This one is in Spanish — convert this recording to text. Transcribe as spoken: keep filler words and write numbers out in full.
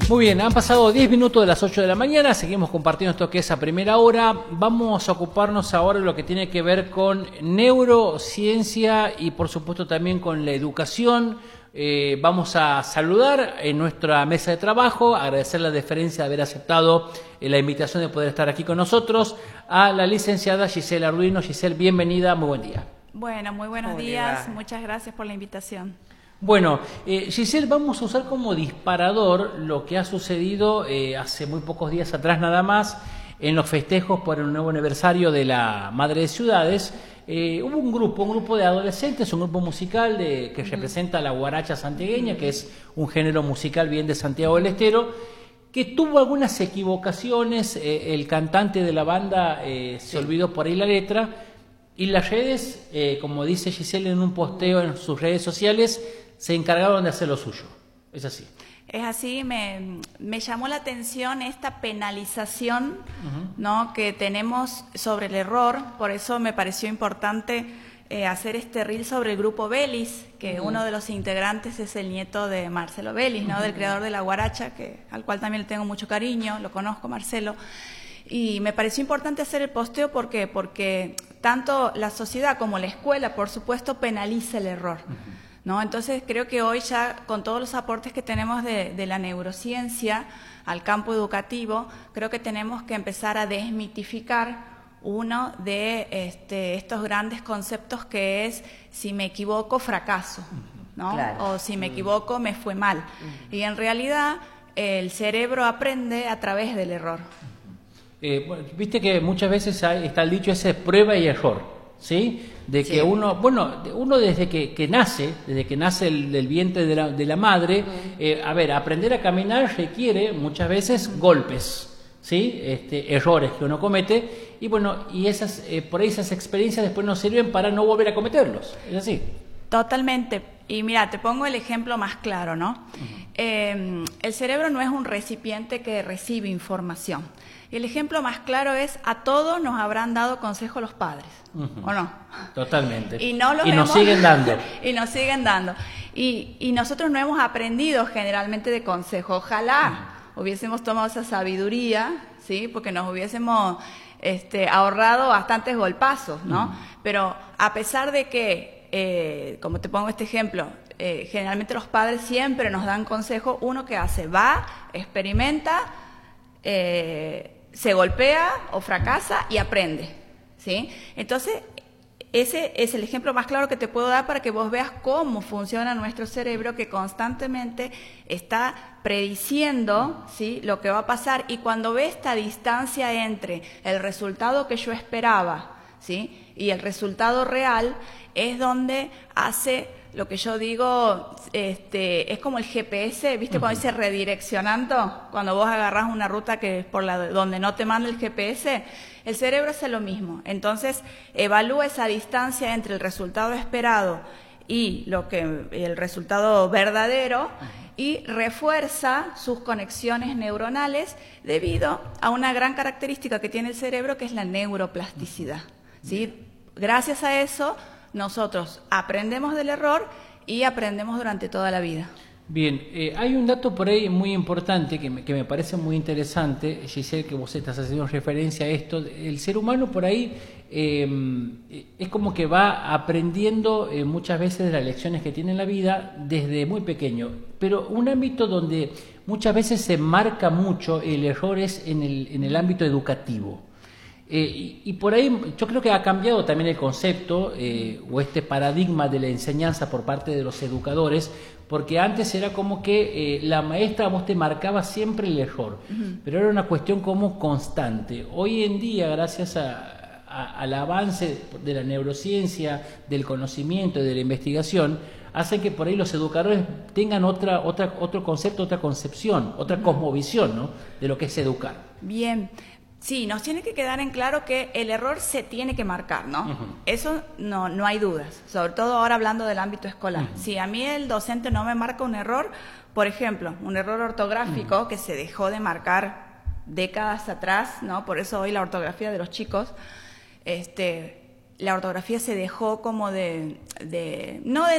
Muy bien, han pasado diez minutos de las ocho de la mañana, seguimos compartiendo esto que es a primera hora. Vamos a ocuparnos ahora de lo que tiene que ver con neurociencia y por supuesto también con la educación. Eh, vamos a saludar en nuestra mesa de trabajo, agradecer la deferencia de haber aceptado eh, la invitación de poder estar aquí con nosotros, a la licenciada Gisela Arduino. Gisela, bienvenida, muy buen día. Bueno, muy buenos Muy días, bien. muchas gracias por la invitación. Bueno, eh, Giselle, vamos a usar como disparador lo que ha sucedido eh, hace muy pocos días atrás nada más en los festejos por el nuevo aniversario de la Madre de Ciudades. Eh, hubo un grupo, un grupo de adolescentes, un grupo musical de, que representa la guaracha santiagueña, que es un género musical bien de Santiago del Estero, que tuvo algunas equivocaciones. Eh, el cantante de la banda eh, se olvidó por ahí la letra, y las redes, eh, como dice Giselle en un posteo en sus redes sociales, se encargaron de hacer lo suyo. Es así. Es así, me, me llamó la atención esta penalización, uh-huh. ¿no?, que tenemos sobre el error. Por eso me pareció importante eh, hacer este reel sobre el grupo Vélez, que uh-huh. uno de los integrantes es el nieto de Marcelo Vélez, ¿no?, uh-huh. del creador de la guaracha, que, al cual también le tengo mucho cariño, lo conozco, Marcelo. Y me pareció importante hacer el posteo, ¿por qué? Porque tanto la sociedad como la escuela, por supuesto, penaliza el error, uh-huh. ¿no? Entonces creo que hoy ya con todos los aportes que tenemos de, de la neurociencia al campo educativo, creo que tenemos que empezar a desmitificar uno de este, estos grandes conceptos que es: si me equivoco, fracaso, ¿no? Claro. O si me equivoco, me fue mal. Uh-huh. Y en realidad el cerebro aprende a través del error. Eh, bueno, viste que muchas veces hay, está el dicho ese prueba y error, ¿sí? De que sí. uno, bueno, uno desde que, que nace, desde que nace el, del vientre de la, de la madre, uh-huh. eh, a ver, aprender a caminar requiere muchas veces uh-huh. golpes, ¿sí? Este, errores que uno comete, y bueno, y esas, eh, por ahí esas experiencias después nos sirven para no volver a cometerlos, ¿es así? Totalmente. Y mira, te pongo el ejemplo más claro, ¿no? Uh-huh. Eh, el cerebro no es un recipiente que recibe información. Y el ejemplo más claro es: a todos nos habrán dado consejo los padres, uh-huh. ¿o no? Totalmente. Y, no los y nos hemos... siguen dando. y nos siguen dando. Y, y nosotros no hemos aprendido generalmente de consejo. Ojalá uh-huh. hubiésemos tomado esa sabiduría, ¿sí? Porque nos hubiésemos este, ahorrado bastantes golpazos, ¿no? Uh-huh. Pero a pesar de que, eh, como te pongo este ejemplo, eh, generalmente los padres siempre nos dan consejo, uno que hace, va, experimenta, eh, se golpea o fracasa y aprende, ¿sí? Entonces, ese es el ejemplo más claro que te puedo dar para que vos veas cómo funciona nuestro cerebro, que constantemente está prediciendo, ¿sí?, lo que va a pasar. Y cuando ve esta distancia entre el resultado que yo esperaba, ¿sí?, y el resultado real, es donde hace lo que yo digo, este, es como el G P S, ¿viste? Uh-huh. Cuando dice redireccionando, cuando vos agarrás una ruta que es por la donde no te manda el G P S, el cerebro hace lo mismo. Entonces, evalúa esa distancia entre el resultado esperado y lo que el resultado verdadero, uh-huh. y refuerza sus conexiones neuronales debido a una gran característica que tiene el cerebro, que es la neuroplasticidad, uh-huh. ¿sí? Gracias a eso, nosotros aprendemos del error y aprendemos durante toda la vida. Bien, eh, hay un dato por ahí muy importante que me, que me parece muy interesante, Giselle, que vos estás haciendo referencia a esto. El ser humano por ahí eh, es como que va aprendiendo eh, muchas veces de las lecciones que tiene en la vida desde muy pequeño, pero un ámbito donde muchas veces se marca mucho el error es en el, en el ámbito educativo. Eh, y, y por ahí yo creo que ha cambiado también el concepto eh, o este paradigma de la enseñanza por parte de los educadores, porque antes era como que eh, la maestra vos te marcaba siempre el error, uh-huh. pero era una cuestión como constante. Hoy en día, gracias a, a, al avance de la neurociencia, del conocimiento, de la investigación, hacen que por ahí los educadores tengan otra, otra, otro concepto, otra concepción, otra uh-huh. cosmovisión, ¿no?, de lo que es educar. Bien. Sí, nos tiene que quedar en claro que el error se tiene que marcar, ¿no? Uh-huh. Eso no, no hay dudas, sobre todo ahora hablando del ámbito escolar. Uh-huh. Si a mí el docente no me marca un error, por ejemplo, un error ortográfico uh-huh. que se dejó de marcar décadas atrás, ¿no? Por eso hoy la ortografía de los chicos, este, la ortografía se dejó como de, de no de